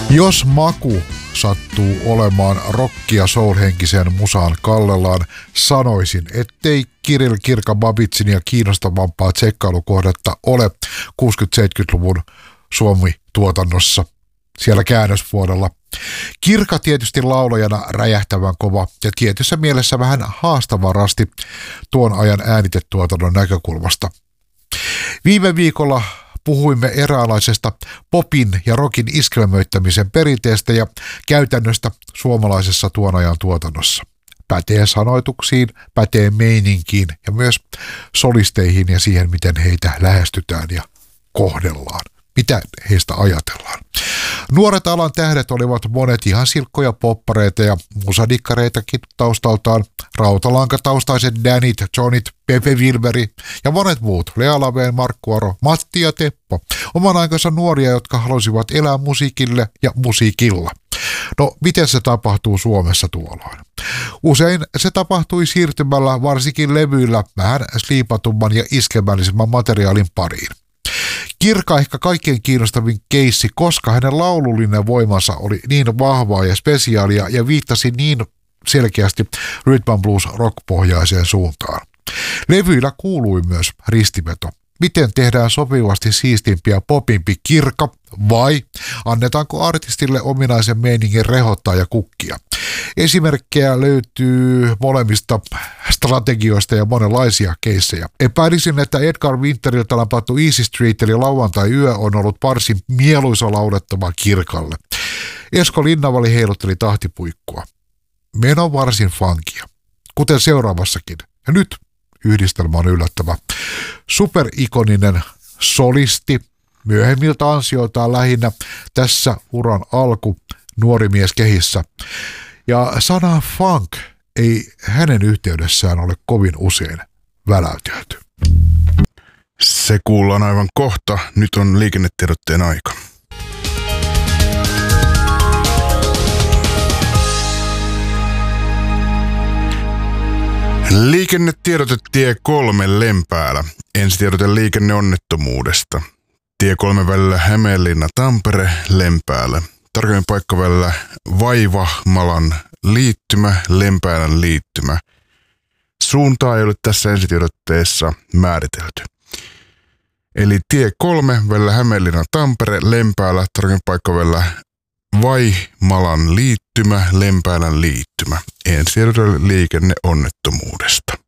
Jos maku sattuu olemaan rock- ja soul-henkisen musaan kallellaan, sanoisin, ettei Kirill Kirka-Babitzinia kiinnostavampaa tsekkailukohdetta ole 60-70-luvun Suomi-tuotannossa siellä käännösvuodella. Kirka tietysti laulajana räjähtävän kova ja tietyssä mielessä vähän haastava rasti tuon ajan äänitetuotannon näkökulmasta. Viime viikolla puhuimme eräänlaisesta popin ja rockin iskelmöittämisen perinteestä ja käytännöstä suomalaisessa tuon ajan tuotannossa. Pätee sanoituksiin, pätee meininkiin ja myös solisteihin ja siihen, miten heitä lähestytään ja kohdellaan. Mitä heistä ajatellaan. Nuoret alan tähdet olivat monet ihan silkkoja poppareita ja musadikkareitakin taustaltaan. Rautalankataustaiset Dannyt, Johnnyt, Pepe Wilberi ja monet muut. Lea Laveen, Markku Aro, Matti ja Teppo. Oman aikansa nuoria, jotka halusivat elää musiikille ja musiikilla. No, miten se tapahtuu Suomessa tuolloin? Usein se tapahtui siirtymällä varsinkin levyillä vähän sliipatumman ja iskemällisemmän materiaalin pariin. Kirka ehkä kaikkein kiinnostavin keissi, koska hänen laulullinen voimansa oli niin vahvaa ja spesiaalia ja viittasi niin selkeästi rhythm and blues rock-pohjaiseen suuntaan. Levyillä kuului myös ristiveto. Miten tehdään sopivasti siistimpi ja popimpi Kirka vai annetaanko artistille ominaisen meiningin rehottaa ja kukkia? Esimerkkejä löytyy molemmista strategioista ja monenlaisia keissejä. Epäilisin, että Edgar Winteriltä napattu Easy Street eli Lauantai-yö on ollut varsin mieluisa laulettava Kirkalle. Esko Linnavali heilutteli tahtipuikkua. Meno varsin funkia, kuten seuraavassakin. Ja nyt yhdistelmä on yllättävä. Superikoninen solisti, myöhemmiltä ansioiltaan lähinnä tässä uran alku, nuori mies kehissä. Ja sana funk ei hänen yhteydessään ole kovin usein väläytelty. Se kuullaan aivan kohta. Nyt on liikennetiedotteen aika. Liikennetiedote tie 3 Lempäälä. Ensitiedote liikenneonnettomuudesta. Tie 3 välillä Hämeenlinna-Tampere Lempäälä. Tarkemmin paikka välillä Vaivahmalan liittymä, Lempäälän liittymä. Suuntaa ei ole tässä ensitiedotteessa määritelty. Eli tie 3 välillä Hämeenlinna-Tampere Lempäälä. Tarkemmin paikka välillä Vaimalan liittymä, Lempäälän liittymä. Ensitiedote liikenneonnettomuudesta.